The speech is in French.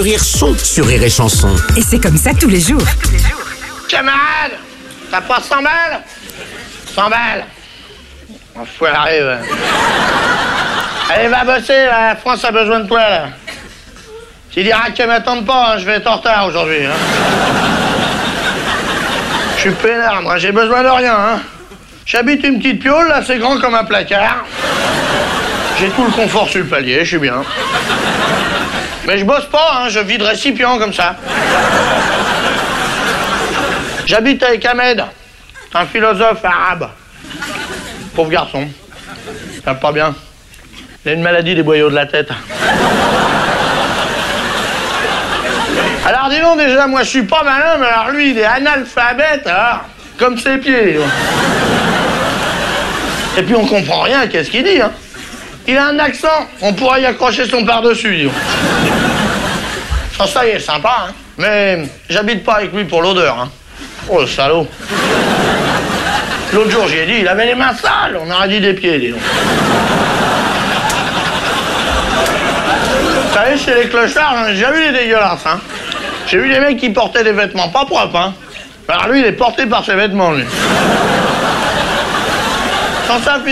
Rire son sur Rire et Chanson. Et c'est comme ça tous les jours. Camarade, t'as pas 100 balles 100 balles. Enfoiré, ouais. Allez, va bosser, là. La France a besoin de toi, là. Tu diras qu'elle m'attende pas, hein. Je vais être en retard aujourd'hui. Hein. Je suis peinard, moi, j'ai besoin de rien. Hein. J'habite une petite piole, là, c'est grand comme un placard. J'ai tout le confort sur le palier, je suis bien. Mais je bosse pas, hein, je vide récipient comme ça. J'habite avec Ahmed, un philosophe arabe. Pauvre garçon. Ça va pas bien. Il a une maladie des boyaux de la tête. Alors dis donc, déjà, moi je suis pas malin, mais alors lui, il est analphabète, alors, comme ses pieds. Et puis on comprend rien, qu'est-ce qu'il dit, hein. Il a un accent, on pourrait y accrocher son par-dessus. Ça y est, sympa, hein. Mais j'habite pas avec lui pour l'odeur, hein. Oh, le salaud. L'autre jour, j'y ai dit, il avait les mains sales, on aurait dit des pieds, dis donc. Vous savez, chez les clochards, j'en ai déjà vu des dégueulasses, hein. J'ai vu des mecs qui portaient des vêtements pas propres, hein. Alors lui, il est porté par ses vêtements, lui. Sans ça,